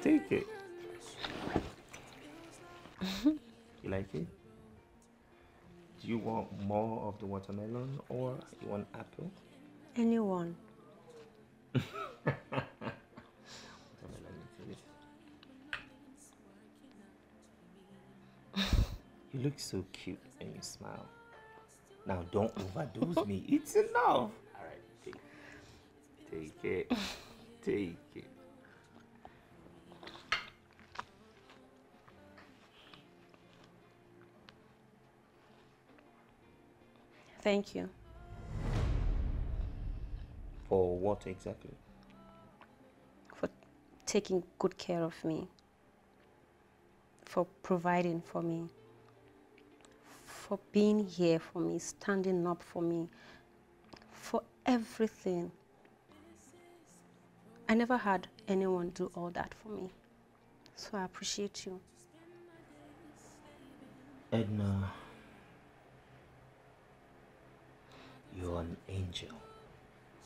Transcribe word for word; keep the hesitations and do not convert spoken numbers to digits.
Take it. You like it? Do you want more of the watermelon or you want apple? Anyone. Watermelon it is. You look so cute when you smile. Now don't overdose me. It's enough. All right, take, take it. Take it. Thank you. For what exactly? For taking good care of me. For providing for me. For being here for me, standing up for me. For everything. I never had anyone do all that for me. So I appreciate you. Edna, you're an angel.